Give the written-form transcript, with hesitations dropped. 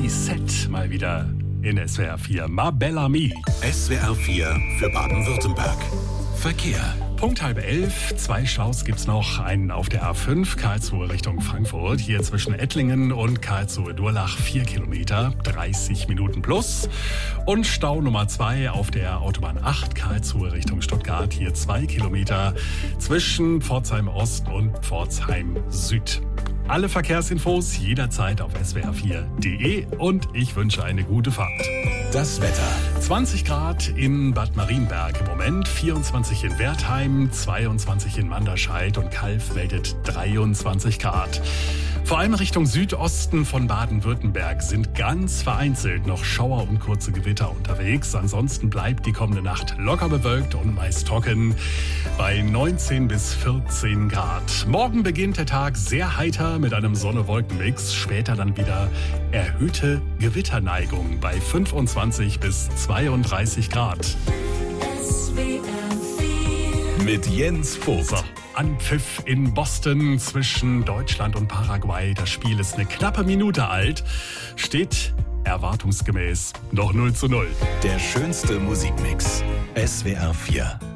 Set mal wieder in SWR 4. Ma Bella Mi. SWR 4 für Baden-Württemberg. Verkehr. Punkt 10:30, 2 Staus gibt's noch. Einen auf der A5, Karlsruhe Richtung Frankfurt. Hier zwischen Ettlingen und Karlsruhe-Durlach 4 Kilometer, 30 Minuten plus. Und Stau Nummer 2 auf der Autobahn 8, Karlsruhe Richtung Stuttgart. Hier 2 Kilometer zwischen Pforzheim Ost und Pforzheim Süd. Alle Verkehrsinfos jederzeit auf swr4.de und ich wünsche eine gute Fahrt. Das Wetter. 20 Grad in Bad Marienberg im Moment, 24 in Wertheim, 22 in Manderscheid und Calw meldet 23 Grad. Vor allem Richtung Südosten von Baden-Württemberg sind ganz vereinzelt noch Schauer und kurze Gewitter unterwegs. Ansonsten bleibt die kommende Nacht locker bewölkt und meist trocken bei 19 bis 14 Grad. Morgen beginnt der Tag sehr heiter mit einem Sonne-Wolken-Mix. Später dann wieder erhöhte Gewitterneigung bei 25 bis 32 Grad. Mit Jens Vogt. So, Anpfiff in Boston zwischen Deutschland und Paraguay. Das Spiel ist eine knappe Minute alt. Steht erwartungsgemäß noch 0:0. Der schönste Musikmix. SWR 4.